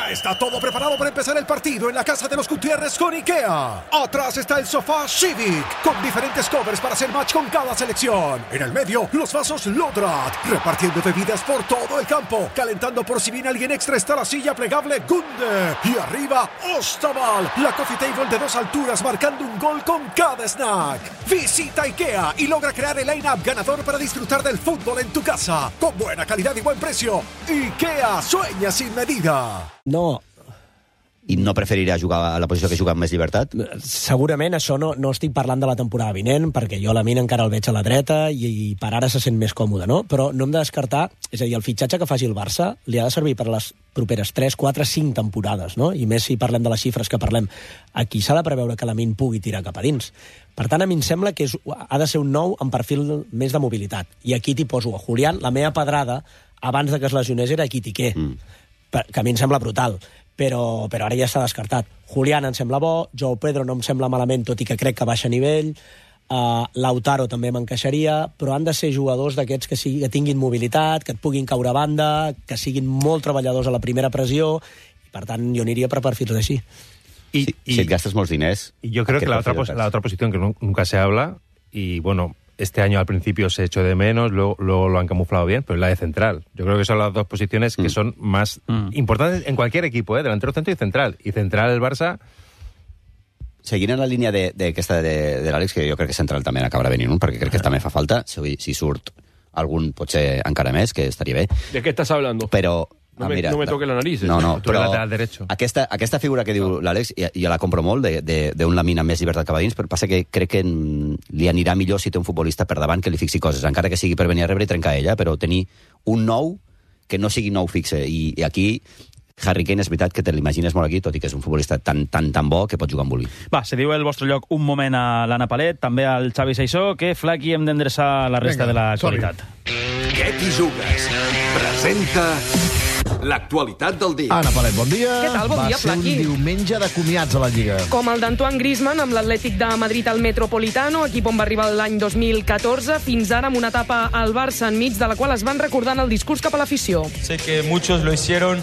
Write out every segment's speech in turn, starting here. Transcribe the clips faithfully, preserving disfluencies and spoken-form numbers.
Ya está todo preparado para empezar el partido en la casa de los Gutiérrez con IKEA. Atrás está el sofá Civic, con diferentes covers para hacer match con cada selección. En el medio, los vasos Lodrat, repartiendo bebidas por todo el campo. Calentando por si viene alguien extra está la silla plegable Gunde. Y arriba, Ostaval, la coffee table de dos alturas marcando un gol con cada snack. Visita IKEA y logra crear el line-up ganador para disfrutar del fútbol en tu casa. Con buena calidad y buen precio. IKEA, sueña sin medida. No. I no preferirà jugar a la posició que juga amb més llibertat? Segurament això no, no estic parlant de la temporada vinent, perquè jo a Lamine encara el veig a la dreta i, i per ara se sent més còmode, no? Però no hem de descartar, és a dir, el fitxatge que faci el Barça li ha de servir per a les properes tres, quatre, cinc temporades, no? I més si parlem de les xifres que parlem. Aquí s'ha de preveure que Lamine pugui tirar cap a dins. Per tant, a mi em sembla que és, ha de ser un nou amb perfil més de mobilitat. I aquí t'hi poso a Julián. La meva pedrada, abans de que es lesionés, era Ekitike, mm. que a mi em sembla brutal. Però, però ara ja s'ha descartat. Julián em sembla bo, Joao Pedro no em sembla malament, tot i que crec que baixa nivell, uh, Lautaro també m'encaixaria, però han de ser jugadors d'aquests que, sigui, que tinguin mobilitat, que et puguin caure a banda, que siguin molt treballadors a la primera pressió, i per tant jo aniria per perfils així. Y, si, y, si et gastes molts diners... Y yo creo que la otra, pos la otra posición que nunca se habla, y bueno... Este año al principio se echó de menos, luego, luego lo han camuflado bien, pero es la de central. Yo creo que son las dos posiciones que mm. son más mm. importantes en cualquier equipo, ¿eh? Delantero, centro y central. Y central el Barça... Seguint en la línia de, de, aquesta de, de l'Àlex, que jo crec que central també acabarà venint un, perquè crec que també fa falta. Si, si surt algun, potser encara més, que estaria bé. ¿De qué estás hablando? Però... No, ah, me, mira, no me toque la nariz. No, no, tu però lateral derecho. Aquesta, aquesta figura que diu l'Àlex, i jo la compro molt, d'un Lamine amb més llibertat cap a dins, però passa que crec que li anirà millor si té un futbolista per davant que li fixi coses, encara que sigui per venir a rebre i trencar ella, però tenir un nou que no sigui nou fixe. I, i aquí Harry Kane és veritat que te l'imagines molt aquí, tot i que és un futbolista tan, tan, tan bo que pot jugar amb bulli. Va, se diu el vostre lloc un moment a l'Anna Palet, també al Xavi Saissó, que Flaqui hem d'endreçar la resta Venga, de l'actualitat. Què t'hi jugues? Presenta... l'actualitat del dia. Anna Palet, bon dia. Què tal? Bon Va dia, Flaqui. Va ser un diumenge de comiats a la Lliga. Com el d'Antoine Griezmann amb l'Atlètic de Madrid al Metropolitano, equip on va arribar l'any dos mil catorze, fins ara amb una etapa al Barça enmig de la qual es van recordant el discurs cap a l'afició. Sé que muchos lo hicieron,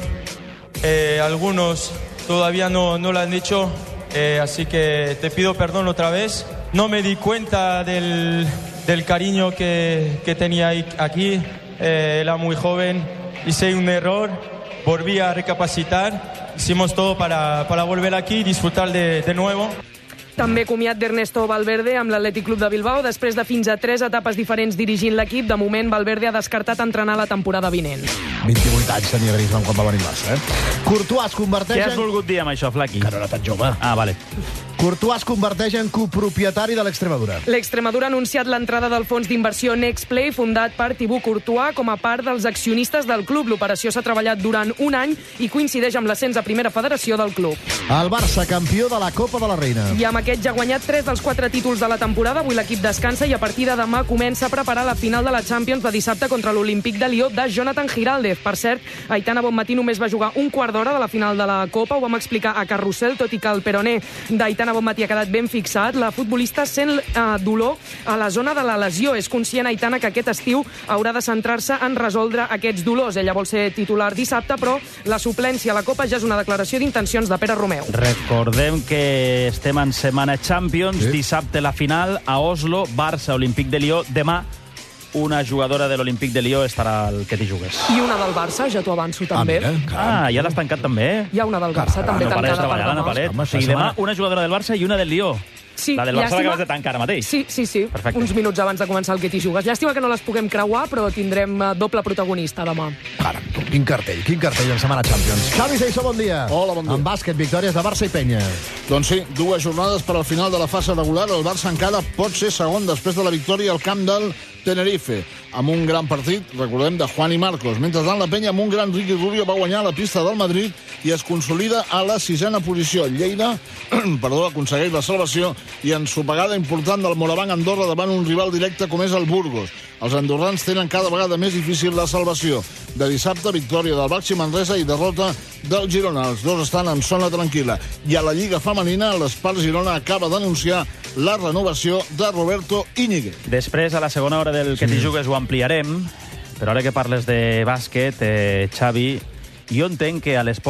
eh, algunos todavía no, no lo han hecho, eh, así que te pido perdón otra vez. No me di cuenta del, del cariño que, que tenía aquí, eh, era muy joven. Hice un error, volví a recapacitar, hicimos todo para, para volver aquí y disfrutar de, de nuevo. També comiat d'Ernesto Valverde amb l'Atlètic Club de Bilbao. Després de fins a tres etapes diferents dirigint l'equip, de moment Valverde ha descartat entrenar la temporada vinent. vint-i-vuit anys tenia Griezmann quan va venir Barça, eh? Courtois es converteix Què en... has volgut dir amb això, Flaqui? Que no era tan jove. Ah, vale. Courtois es converteix en copropietari de l'Extremadura. L'Extremadura ha anunciat l'entrada del fons d'inversió Nextplay, fundat per Thibaut Courtois, com a part dels accionistes del club. L'operació s'ha treballat durant un any i coincideix amb l'ascens a primera federació del club. El Barça, campió de la Copa de la Reina. I amb aquest ja ha guanyat tres dels quatre títols de la temporada. Avui l'equip descansa i a partir de demà comença a preparar la final de la Champions de dissabte contra l'Olímpic de Lió de Jonathan Giraldez. Per cert, Aitana Bonmatí només va jugar un quart d'hora de la final de la Copa. Ho vam explicar a Carrusel, tot i que el peroné d'Aitana Bonmatí ha quedat ben fixat. La futbolista sent eh, dolor a la zona de la lesió. És conscient, Aitana, que aquest estiu haurà de centrar-se en resoldre aquests dolors. Ella vol ser titular dissabte, però la suplència a la Copa ja és una declaració d'intencions de Pere Romeu. Recordem que estem en setmana Champions, sí. Dissabte la final a Oslo, Barça, Olímpic de Lió. Demà una jugadora de l'Olímpic de Lió estarà al que t'hi jugues. I una del Barça, ja t'ho avanço també. Ah, mira, ah ja l'has tancat també? Hi ha una del Barça, també no tancada per demà. Palet. O sigui, demà una jugadora del Barça i una del Lió. Sí, la del Barça llàstima... l'acabes de tancar ara mateix. Sí, sí, sí. Perfecte. Uns minuts abans de començar el que t'hi jugues. Llàstima que no les puguem creuar, però tindrem doble protagonista demà. Caram, quin cartell, quin cartell en setmana Champions. Xavi Saissó, bon dia. Hola, bon dia. En bàsquet, victòries de Barça i Penya. Doncs sí, dues jornades per al final de la fase regular. El Barça encara pot ser segon després de la victòria al camp del Tenerife, amb un gran partit, recordem, de Juan i Marcos. Mentrestant, la Penya, amb un gran Ricky Rubio, va guanyar la pista del Madrid i es consolida a la sisena posició. Lleida, perdó, aconsegueix la salvació i ensopegada important del Morabanc Andorra davant un rival directe com és el Burgos. Els andorrans tenen cada vegada més difícil la salvació. De dissabte, victòria del Baxi Manresa i derrota del Girona. Els dos estan en zona tranquil·la. I a la Lliga Femenina, l'Espart Girona acaba d'anunciar la renovació de Roberto Íñiguez. Després, a la segona hora del que t'hi jugues, ho ampliarem, però ara que parles de bàsquet, eh, Xavi, jo entenc que a l'esport